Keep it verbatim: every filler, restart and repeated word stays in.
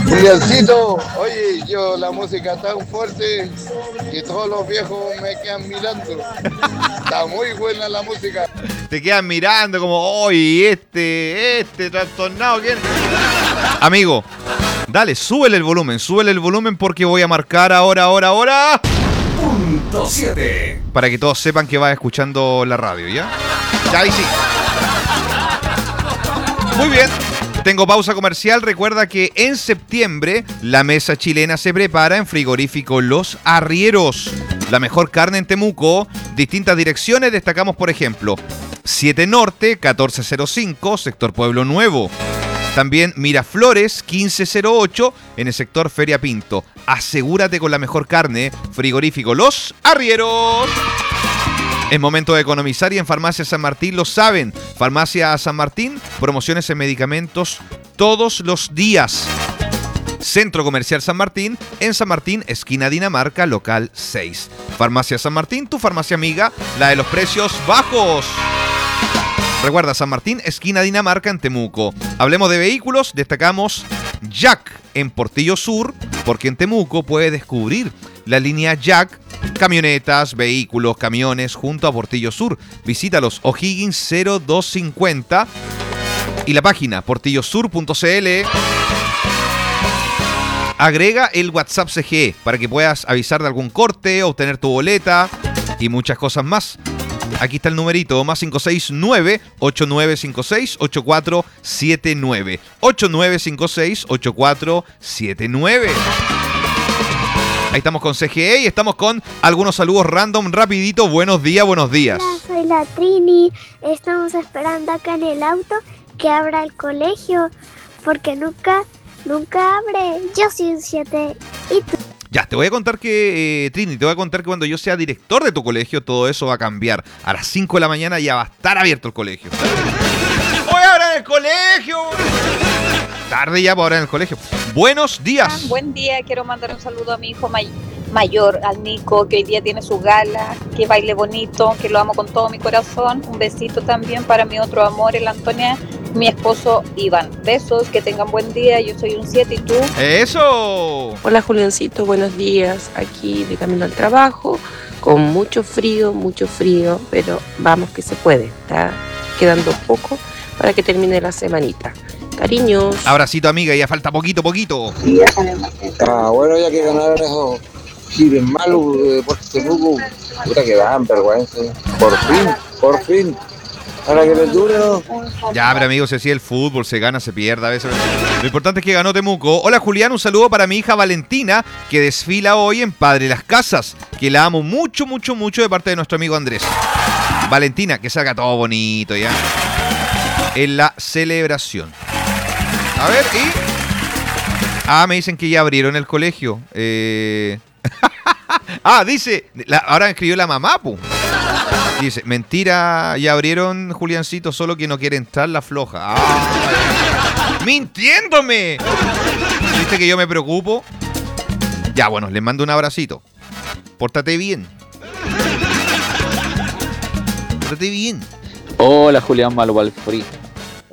Juliancito, oye, yo la música tan fuerte y todos los viejos me quedan mirando. Está muy buena la música. Te quedan mirando como, oye, este, este trastornado, ¿quién? Amigo, dale, súbele el volumen, súbele el volumen porque voy a marcar ahora, ahora, ahora. Punto siete. Para que todos sepan que vas escuchando la radio, ¿ya? Ya, ahí sí. Muy bien. Tengo pausa comercial. Recuerda que en septiembre la mesa chilena se prepara en Frigorífico Los Arrieros. La mejor carne en Temuco. Distintas direcciones. Destacamos, por ejemplo, siete Norte, catorce cero cinco, sector Pueblo Nuevo. También Miraflores, quince cero ocho, en el sector Feria Pinto. Asegúrate con la mejor carne. Frigorífico Los Arrieros. Es momento de economizar y en Farmacia San Martín lo saben. Farmacia San Martín, promociones en medicamentos todos los días. Centro Comercial San Martín, en San Martín, esquina Dinamarca, local seis. Farmacia San Martín, tu farmacia amiga, la de los precios bajos. Recuerda, San Martín, esquina Dinamarca, en Temuco. Hablemos de vehículos, destacamos Jack en Portillo Sur, porque en Temuco puede descubrir la línea Jack, camionetas, vehículos, camiones, junto a Portillo Sur. Visítalos, O'Higgins cero dos cincuenta y la página portillo sur punto c l. Agrega el WhatsApp C G E para que puedas avisar de algún corte, obtener tu boleta y muchas cosas más. Aquí está el numerito, más cinco seis nueve, ocho nueve cinco seis, ocho cuatro siete nueve. ocho nueve cinco seis, ocho cuatro siete nueve. Ahí estamos con C G E y estamos con algunos saludos random, rapidito. Buenos días, buenos días. Hola, soy la Trini. Estamos esperando acá en el auto que abra el colegio, porque nunca, nunca abre. Yo soy un siete. ¿Y tú? Ya, te voy a contar que, eh, Trini, te voy a contar que cuando yo sea director de tu colegio, todo eso va a cambiar. A las cinco de la mañana ya va a estar abierto el colegio. ¡Voy a abrir el colegio! Tarde ya para abrir el colegio. Buenos días. Buen día, quiero mandar un saludo a mi hijo may- mayor, al Nico, que hoy día tiene su gala, que baile bonito, que lo amo con todo mi corazón. Un besito también para mi otro amor, el Antonia, mi esposo Iván. Besos, que tengan buen día, yo soy un siete y tú. ¡Eso! Hola Juliancito, buenos días, aquí de camino al trabajo, con mucho frío, mucho frío, pero vamos que se puede, está quedando poco para que termine la semanita. Cariños. Abracito, amiga, ya falta poquito, poquito. Ah, bueno, ya que ganaron esos giles malos de Deportes Temuco, puta que dan vergüenza. Por fin, por fin. Para que les dure, ¿no? Ya, pero amigos, si así el fútbol, se gana, se pierde a veces. Lo importante es que ganó Temuco. Hola Julián, un saludo para mi hija Valentina, que desfila hoy en Padre Las Casas, que la amo mucho, mucho, mucho de parte de nuestro amigo Andrés. Valentina, que salga todo bonito ya en la celebración. A ver, y... Ah, me dicen que ya abrieron el colegio. Eh... ah, dice... La... Ahora me escribió la mamá, pu. Dice, mentira, ya abrieron, Juliancito, solo que no quiere entrar la floja. ¡Ah! ¡Mintiéndome! ¿Viste que yo me preocupo? Ya, bueno, les mando un abracito. Pórtate bien. Pórtate bien. Hola, Julián Malo Valfrí.